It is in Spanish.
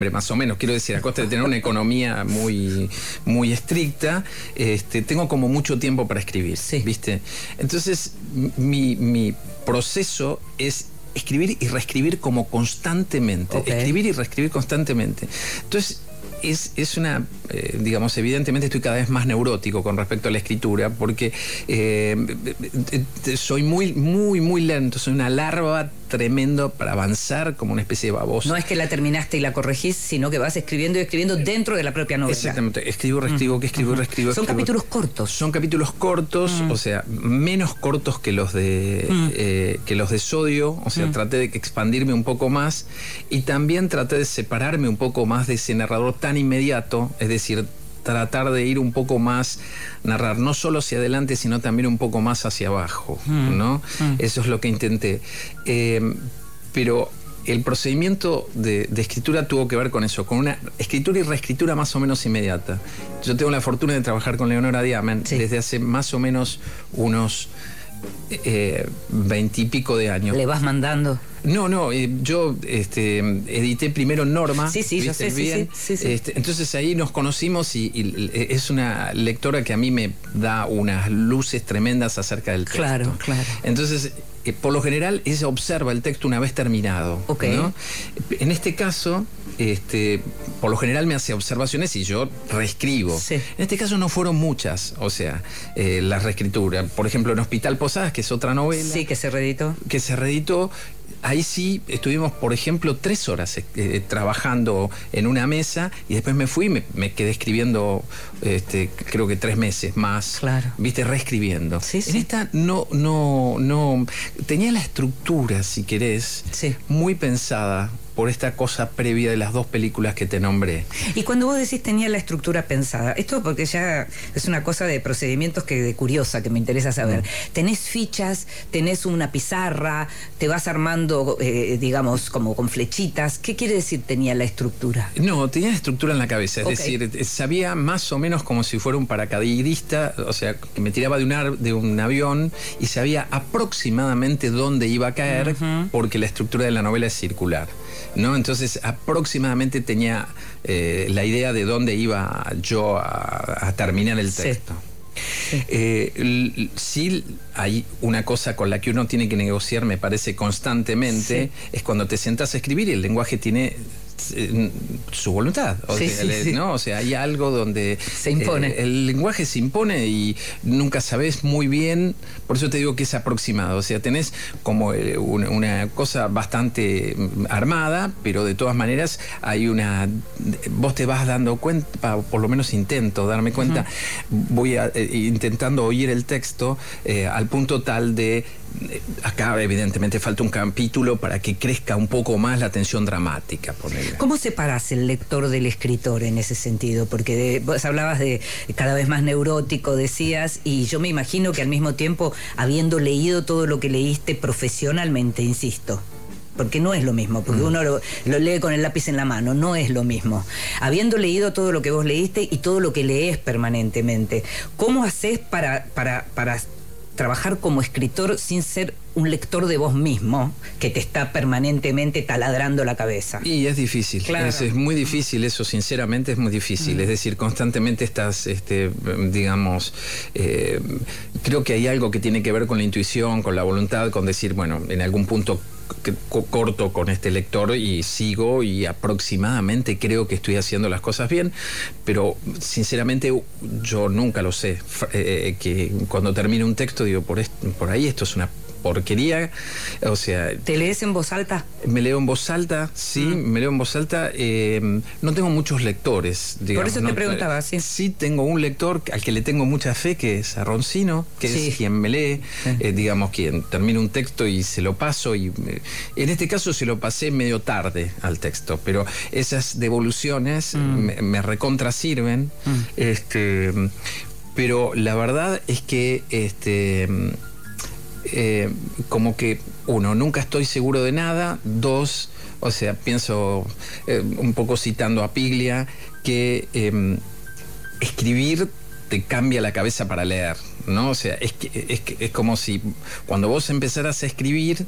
más o menos, quiero decir, a costa de tener una economía muy, muy estricta, tengo como mucho tiempo para escribir, ¿viste? Entonces, mi proceso es escribir y reescribir como constantemente, escribir y reescribir constantemente. Entonces, es una, digamos, evidentemente estoy cada vez más neurótico con respecto a la escritura, porque soy muy lento, soy una larva tremendo para avanzar como una especie de babosa. No es que la terminaste y la corregís, sino que vas escribiendo y escribiendo dentro de la propia novela. Exactamente, escribo, reescribo, que escribo, reescribo. Son capítulos cortos. Son capítulos cortos, o sea, menos cortos que los de Sodio, o sea, traté de expandirme un poco más y también traté de separarme un poco más de ese narrador tan inmediato, es decir, tratar de ir un poco más, narrar no solo hacia adelante, sino también un poco más hacia abajo, ¿no? Eso es lo que intenté. Pero el procedimiento de escritura tuvo que ver con eso, con una escritura y reescritura más o menos inmediata. Yo tengo la fortuna de trabajar con Leonora Diamant desde hace más o menos unos 20 y pico de años. ¿Le vas mandando? No, yo edité primero Norma. Sí, yo sé, bien. Sí. Entonces ahí nos conocimos y es una lectora que a mí me da unas luces tremendas acerca del texto. Claro. Entonces, por lo general, ella observa el texto una vez terminado, ¿no? En este caso, por lo general me hace observaciones y yo reescribo. En este caso no fueron muchas, o sea, la reescritura. Por ejemplo, en Hospital Posadas, que es otra novela. Sí, que se reeditó. Ahí sí estuvimos, por ejemplo, 3 horas trabajando en una mesa y después me fui y me quedé escribiendo, creo que 3 meses más. Claro. ¿Viste? Reescribiendo. Sí. En esta no. Tenía la estructura, si querés, muy pensada por esta cosa previa de las 2 películas que te nombré. Y cuando vos decís tenía la estructura pensada, esto porque ya es una cosa de procedimientos de curiosa que me interesa saber. ¿Tenés fichas? ¿Tenés una pizarra? ¿Te vas armando, digamos, como con flechitas? ¿Qué quiere decir tenía la estructura? No, tenía la estructura en la cabeza, es decir, sabía más o menos como si fuera un paracaidista, o sea, que me tiraba de un avión y sabía aproximadamente dónde iba a caer, porque la estructura de la novela es circular, ¿no? Entonces aproximadamente tenía la idea de dónde iba yo a terminar el texto. Sí, hay una cosa con la que uno tiene que negociar, me parece, constantemente, es cuando te sentás a escribir y el lenguaje tiene su voluntad, ¿no? O sea, hay algo donde se impone. El lenguaje se impone y nunca sabes muy bien, por eso te digo que es aproximado, o sea, tenés como una cosa bastante armada, pero de todas maneras vos te vas dando cuenta, por lo menos intento darme cuenta, voy intentando oír el texto al punto tal de acá evidentemente falta un capítulo para que crezca un poco más la tensión dramática, ponele. ¿Cómo separás el lector del escritor en ese sentido? Porque vos hablabas de cada vez más neurótico, decías, y yo me imagino que al mismo tiempo, habiendo leído todo lo que leíste profesionalmente, insisto, porque no es lo mismo, porque uno lo lee con el lápiz en la mano, no es lo mismo. Habiendo leído todo lo que vos leíste y todo lo que lees permanentemente, ¿cómo haces para trabajar como escritor sin ser un lector de vos mismo que te está permanentemente taladrando la cabeza? Y es difícil, claro. Es muy difícil eso, sinceramente es muy difícil. Es decir, constantemente estás, digamos, creo que hay algo que tiene que ver con la intuición, con la voluntad, con decir, bueno, en algún punto corto con este lector y sigo y aproximadamente creo que estoy haciendo las cosas bien, pero sinceramente yo nunca lo sé, que cuando termino un texto digo, por ahí esto es una porquería, o sea... ¿Te lees en voz alta? Me leo en voz alta, sí, me leo en voz alta. No tengo muchos lectores, digamos. Por eso te preguntaba, sí. Sí tengo un lector al que le tengo mucha fe, que es a Roncino, que es quien me lee, digamos, quien termina un texto y se lo paso, y en este caso se lo pasé medio tarde al texto, pero esas devoluciones me recontra sirven, pero la verdad es que como que, 1, nunca estoy seguro de nada, 2, o sea, pienso, un poco citando a Piglia, que escribir te cambia la cabeza para leer, ¿no? O sea, es como si cuando vos empezaras a escribir,